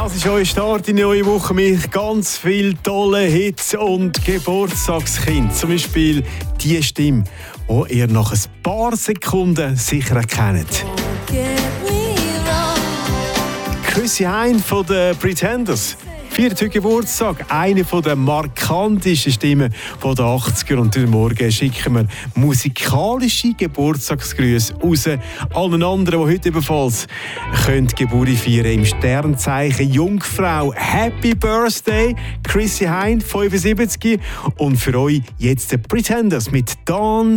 Das ist euer Start in die neue Woche mit ganz vielen tollen Hits und Geburtstagskind. Zum Beispiel die Stimme, die ihr nach ein paar Sekunden sicher erkennt. Chrissy Hynde von den Pretenders feiert heute Geburtstag. Eine der markantesten Stimmen der 80er. Und heute Morgen schicken wir musikalische Geburtstagsgrüße raus. Allen anderen, die heute ebenfalls Geburt feiern im Sternzeichen Jungfrau. Happy Birthday, Chrissy Hynde, 75. Und für euch jetzt die Pretenders mit Dawn.